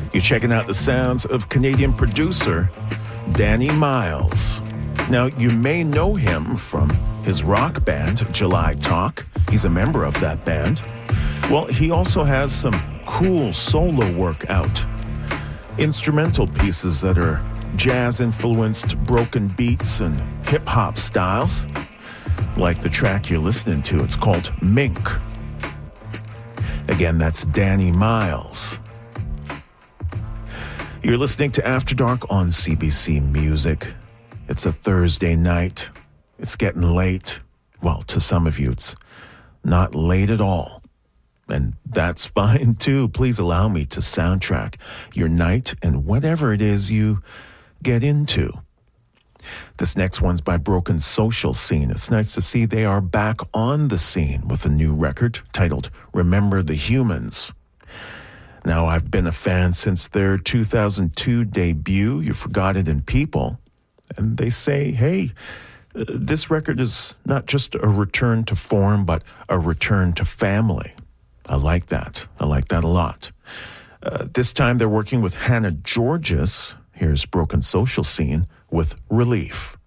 You're checking out the sounds of Canadian producer Danny Miles. Now, you may know him from his rock band, July Talk. He's a member of that band. Well, he also has some cool solo work out. Instrumental pieces that are jazz-influenced broken beats and hip-hop styles. Like the track you're listening to, it's called Mink. Again, that's Danny Miles. You're listening to After Dark on CBC Music. It's a Thursday night. It's getting late. Well, to some of you, it's not late at all. And that's fine, too. Please allow me to soundtrack your night and whatever it is you get into. This next one's by Broken Social Scene. It's nice to see they are back on the scene with a new record titled Remember the Humans. Now, I've been a fan since their 2002 debut, You Forgot It in People. And they say, hey, this record is not just a return to form, but a return to family. I like that. I like that a lot. This time they're working with Hannah Georges. Here's Broken Social Scene with Relief.